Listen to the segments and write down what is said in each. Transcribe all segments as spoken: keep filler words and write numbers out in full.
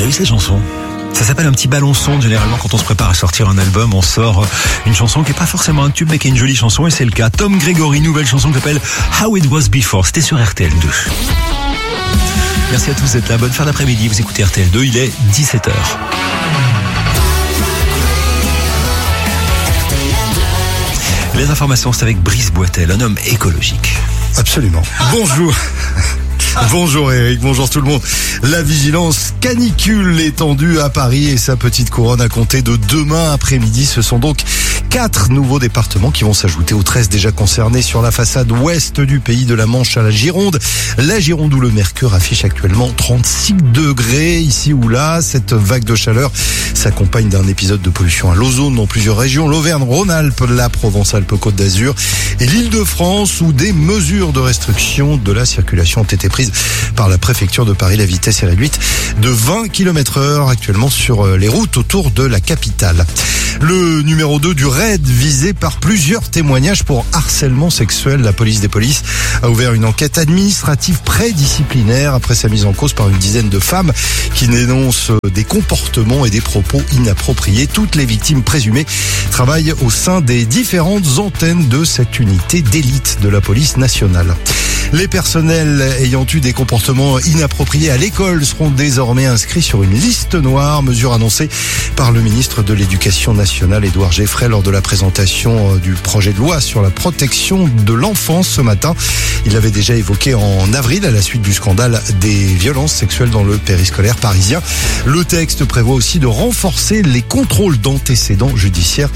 avez vu cette chanson ? Ça s'appelle un petit ballon son. Généralement, quand on se prépare à sortir un album, on sort une chanson qui est pas forcément un tube, mais qui est une jolie chanson, et c'est le cas. Tom Gregory, nouvelle chanson qui s'appelle How It Was Before. C'était sur R T L deux. Merci à tous d'être là. Bonne fin d'après-midi. Vous écoutez R T L deux, il est dix-sept heures. Les informations, c'est avec Brice Boitel, un homme écologique. Absolument. Bonjour. Bonjour Eric, bonjour tout le monde. La vigilance canicule étendue à Paris et sa petite couronne à compter de demain après-midi. Ce sont donc quatre nouveaux départements qui vont s'ajouter aux treize déjà concernés sur la façade ouest du pays, de la Manche à la Gironde. La Gironde où le mercure affiche actuellement trente-six degrés ici ou là. Cette vague de chaleur s'accompagne d'un épisode de pollution à l'ozone dans plusieurs régions. L'Auvergne-Rhône-Alpes, la Provence-Alpes-Côte d'Azur et l'Île-de-France où des mesures de restriction de la circulation ont été prises par la préfecture de Paris. La vitesse est réduite de vingt kilomètres heure actuellement sur les routes autour de la capitale. Le numéro deux du raid visé par plusieurs témoignages pour harcèlement sexuel. La police des polices a ouvert une enquête administrative prédisciplinaire après sa mise en cause par une dizaine de femmes qui dénoncent des comportements et des propos inappropriés. Toutes les victimes présumées travaillent au sein des différentes antennes de cette unité d'élite de la police nationale. Les personnels ayant eu des comportements inappropriés à l'école seront désormais inscrits sur une liste noire, mesure annoncée par le ministre de l'Éducation nationale, Édouard Geffray, lors de la présentation du projet de loi sur la protection de l'enfance ce matin. Il l'avait déjà évoqué en avril à la suite du scandale des violences sexuelles dans le périscolaire parisien. Le texte prévoit aussi de renforcer les contrôles d'antécédents judiciaires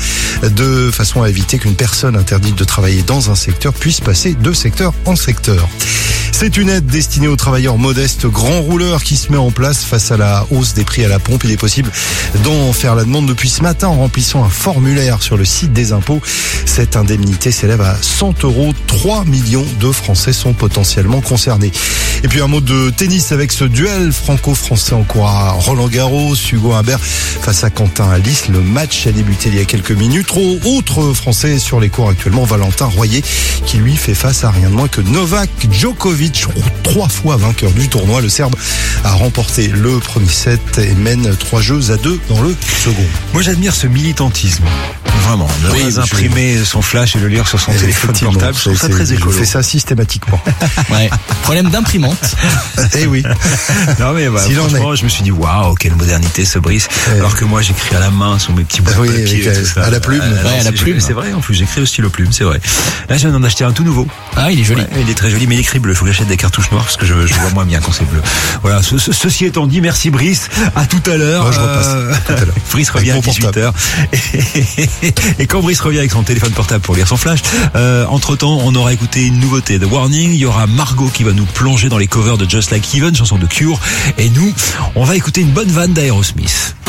de façon à éviter qu'une personne interdite de travailler dans un secteur puisse passer de secteur en secteur. C'est une aide destinée aux travailleurs modestes grands rouleurs qui se met en place face à la hausse des prix à la pompe. Il est possible d'en faire la demande depuis ce matin en remplissant un formulaire sur le site des impôts. Cette indemnité s'élève à cent euros. trois millions de Français sont potentiellement concernés. Et puis un mot de tennis avec ce duel franco-français en cours à Roland-Garros. Hugo Humbert face à Quentin Alice. Le match a débuté il y a quelques minutes. Autre Français sur les cours actuellement, Valentin Royer, qui lui fait face à rien de moins que Novak Djokovic, trois fois vainqueur du tournoi. Le Serbe a remporté le premier set et mène trois jeux à deux dans le second. Moi, j'admire ce militantisme. Vraiment, ne oui, pas imprimer je... son flash et le lire sur son téléphone portable, je trouve ça très écolo. Je fais ça systématiquement. Ouais. Problème d'imprimante. Eh oui. Non mais bah, franchement, je me suis dit waouh, quelle modernité ce Brice. Eh alors que moi, j'écris à la main sur mes petits bouts oui, de papier, et tout ça. À la plume. Euh, ouais, à la plume. C'est vrai, en plus, j'écris au stylo plume, c'est vrai. Là, je viens d'en acheter un tout nouveau. Ah, il est joli. Ouais, il est très joli, mais il écrit bleu. Il faut que j'achète des cartouches noires parce que je, je vois moins bien quand c'est bleu. Voilà. Ce, ce, ceci étant dit, merci Brice. À tout à l'heure. Moi, je repasse. Euh, tout à l'heure. Brice revient à dix-huit heures. Et, et quand Brice revient avec son téléphone portable pour lire son flash, euh, entre temps, on aura écouté une nouveauté de Warning. Il y aura Margot qui va nous plonger dans les covers de Just Like Heaven, chanson de Cure. Et nous, on va écouter une bonne vanne d'Aerosmith.